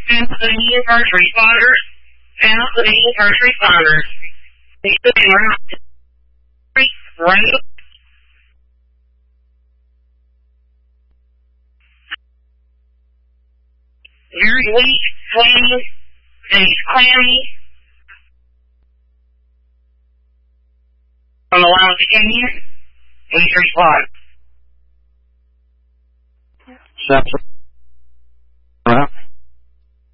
Pennsylvania first responders. Pennsylvania first responders. They have been right. Very weak, swing, and he's clammy. On the line to Kenyon, please respond.